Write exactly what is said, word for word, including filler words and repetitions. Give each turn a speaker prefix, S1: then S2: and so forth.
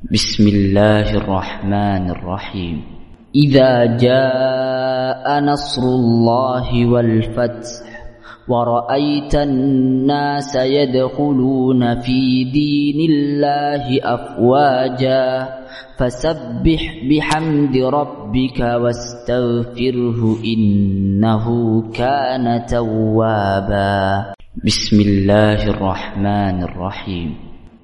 S1: بسم الله الرحمن الرحيم إذا جاء نصر الله والفتح ورأيت الناس يدخلون في دين الله أفواجا فسبح بحمد ربك واستغفره إنه كان توابا. بسم الله الرحمن الرحيم